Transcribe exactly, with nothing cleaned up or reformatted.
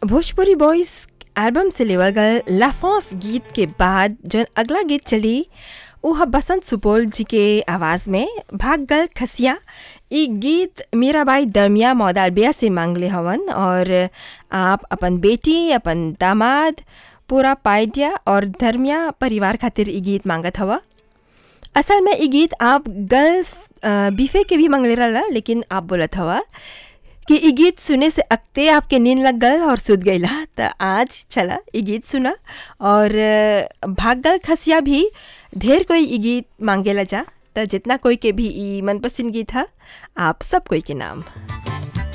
Bhojpuri boys album से लेवल गल लाफोंस गीत के बाद जौन अगला गीत चली उ ह बसंत सुपौल जी के आवाज़ में भाग गल खसिया। ई गीत मीराबाई दरमिया मौदालबिया से मांगले हवन और आप अपन बेटी अपन दामाद पूरा पायडिया और धर्मिया परिवार खातिर ई गीत मांगत हवा। असल में ई गीत आप गर्ल्स बीफे के भी मांगले रहला, लेकिन आप बोलत हवा कि ई गीत सुने से अक्ते आपके नींद लग गल और सुत गईला। तो आज चला ई गीत सुना और भाग गल खसिया भी ढेर कोई ई गीत मांगेला जा। तो जितना कोई के भी ई मनपसंद गीत है आप सब कोई के नाम।